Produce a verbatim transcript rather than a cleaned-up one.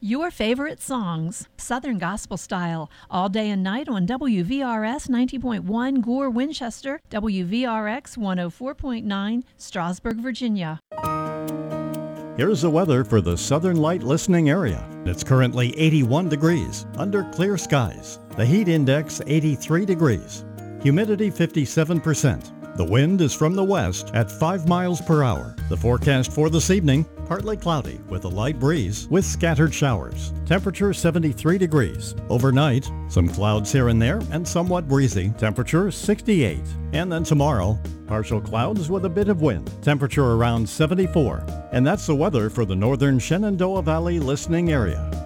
Your favorite songs, Southern Gospel Style, all day and night on W V R S ninety point one Gore, Winchester, W V R X one oh four point nine, Strasburg, Virginia. Here's the weather for the Southern Light listening area. It's currently eighty-one degrees under clear skies. The heat index eighty-three degrees. Humidity fifty-seven percent. The wind is from the west at five miles per hour. The forecast for this evening, partly cloudy with a light breeze with scattered showers. Temperature seventy-three degrees. Overnight, some clouds here and there and somewhat breezy. Temperature sixty-eight. And then tomorrow, partial clouds with a bit of wind. Temperature around seventy-four. And that's the weather for the northern Shenandoah Valley listening area.